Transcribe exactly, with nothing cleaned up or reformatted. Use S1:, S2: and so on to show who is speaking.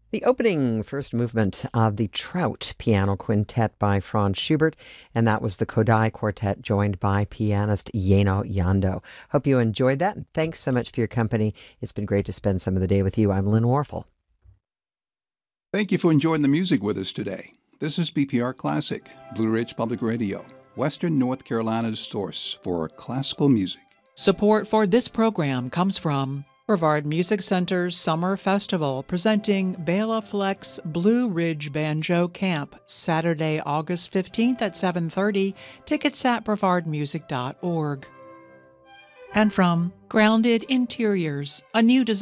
S1: The opening first movement of the Trout Piano Quintet by Franz Schubert, and that was the Kodai Quartet joined by pianist Yeno Yando. Hope you enjoyed that, and thanks so much for your company. It's been great to spend some of the day with you. I'm Lynn Warfel.
S2: Thank you for enjoying the music with us today. This is B P R Classic, Blue Ridge Public Radio, Western North Carolina's source for classical music.
S3: Support for this program comes from Brevard Music Center's Summer Festival, presenting Bela Fleck's Blue Ridge Banjo Camp, Saturday, August fifteenth at seven thirty. Tickets at brevard music dot org. And from Grounded Interiors, a new design